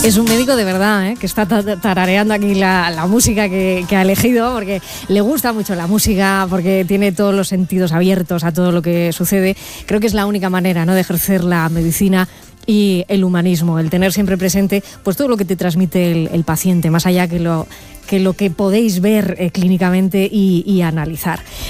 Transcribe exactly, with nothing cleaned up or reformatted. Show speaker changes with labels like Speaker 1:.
Speaker 1: Es un médico de verdad, ¿eh? Que está tarareando aquí la, la música que, que ha elegido, porque le gusta mucho la música, porque tiene todos los sentidos abiertos a todo lo que sucede. Creo que es la única manera, ¿no?, de ejercer la medicina y el humanismo, el tener siempre presente pues todo lo que te transmite el, el paciente, más allá que lo que, lo que podéis ver eh, clínicamente y, y analizar.